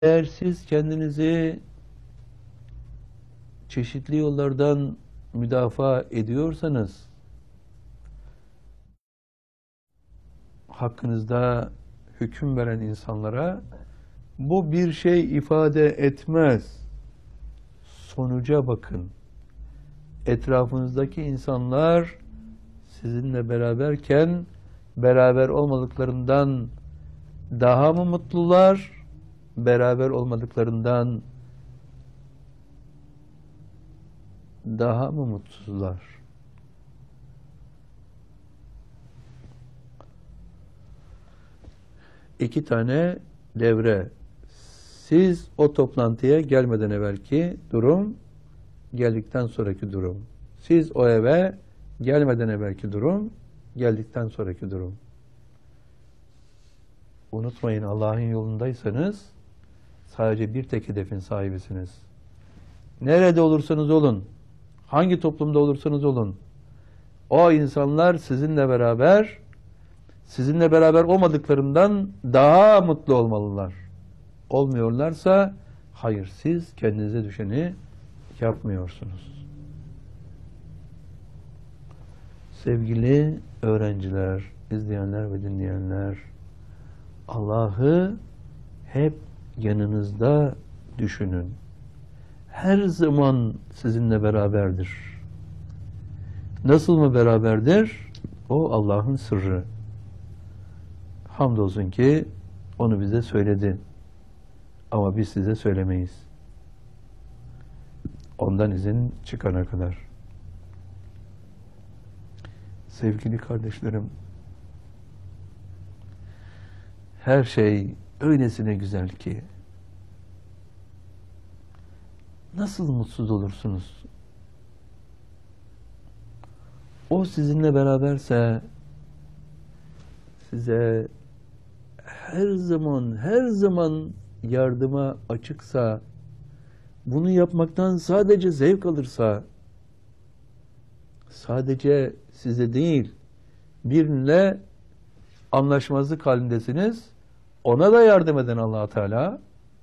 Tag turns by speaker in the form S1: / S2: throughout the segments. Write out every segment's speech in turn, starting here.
S1: Eğer siz kendinizi çeşitli yollardan müdafaa ediyorsanız, hakkınızda hüküm veren insanlara bu bir şey ifade etmez. Sonuca bakın. Etrafınızdaki insanlar sizinle beraberken beraber olmadıklarından daha mı mutlular, beraber olmadıklarından daha mı mutsuzlar? İki tane devre. Siz o toplantıya gelmeden evvelki durum, geldikten sonraki durum. Siz o eve gelmeden evvelki durum, geldikten sonraki durum. Unutmayın, Allah'ın yolundaysanız sadece bir tek hedefin sahibisiniz. Nerede olursanız olun, hangi toplumda olursanız olun, o insanlar sizinle beraber olmadıklarından daha mutlu olmalılar. Olmuyorlarsa, hayır, siz kendinize düşeni yapmıyorsunuz. Sevgili öğrenciler, izleyenler ve dinleyenler, Allah'ı hep yanınızda düşünün. Her zaman sizinle beraberdir. Nasıl mı beraberdir? O Allah'ın sırrı. Hamdolsun ki onu bize söyledi. Ama biz size söylemeyiz. Ondan izin çıkana kadar. Sevgili kardeşlerim, her şey öylesine güzel ki nasıl mutsuz olursunuz? O sizinle beraberse size her zaman yardıma açıksa, bunu yapmaktan sadece zevk alırsa, sadece size değil, birine anlaşmazlık halindesiniz, ona da yardım eden Allah Teala,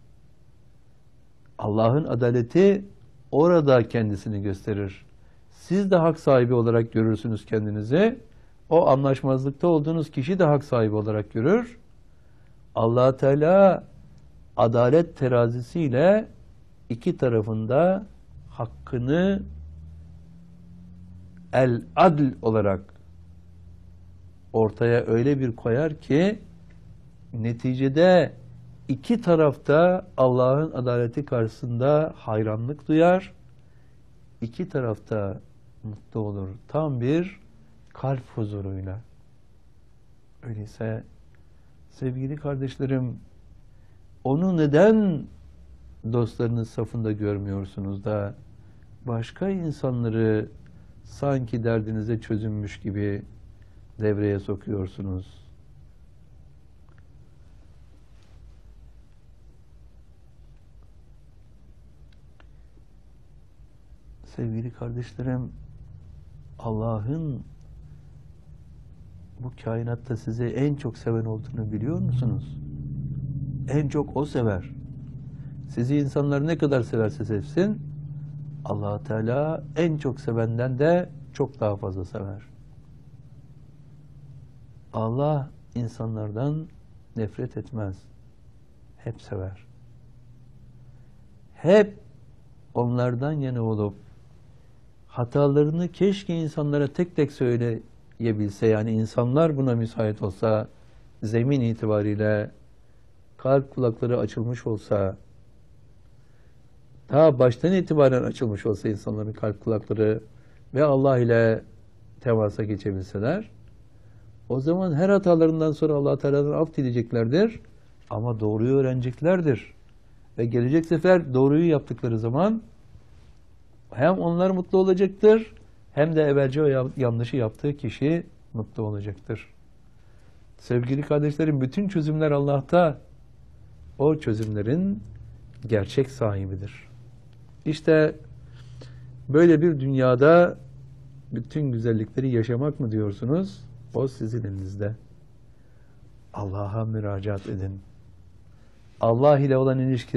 S1: Allah'ın adaleti orada kendisini gösterir. Siz de hak sahibi olarak görürsünüz kendinizi, o anlaşmazlıkta olduğunuz kişi de hak sahibi olarak görür. Allah Teala adalet terazisiyle iki tarafında hakkını el-adl olarak ortaya öyle bir koyar ki neticede iki tarafta Allah'ın adaleti karşısında hayranlık duyar, iki tarafta mutlu olur. Tam bir kalp huzuruyla. Öyleyse sevgili kardeşlerim, onu neden dostlarınız safında görmüyorsunuz da başka insanları sanki derdinize çözünmüş gibi devreye sokuyorsunuz? Sevgili kardeşlerim, Allah'ın bu kainatta sizi en çok seven olduğunu biliyor musunuz? En çok O sever. Sizi insanlar ne kadar severse sevsin, Allah Teala en çok sevenden de çok daha fazla sever. Allah insanlardan nefret etmez. Hep sever. Hep onlardan yana olup hatalarını keşke insanlara tek tek söyleyebilse, yani insanlar buna müsait olsa, zemin itibariyle kalp kulakları açılmış olsa, ta baştan itibaren açılmış olsa insanların kalp kulakları ve Allah ile temasa geçebilseler, o zaman her hatalarından sonra Allah Teala'dan af dileyeceklerdir ama doğruyu öğreneceklerdir. Ve gelecek sefer doğruyu yaptıkları zaman hem onlar mutlu olacaktır, hem de evvelce o yanlışı yaptığı kişi mutlu olacaktır. Sevgili kardeşlerim, bütün çözümler Allah'ta. O çözümlerin gerçek sahibidir. İşte böyle bir dünyada bütün güzellikleri yaşamak mı diyorsunuz? O sizin elinizde. Allah'a müracaat edin. Allah ile olan ilişkileri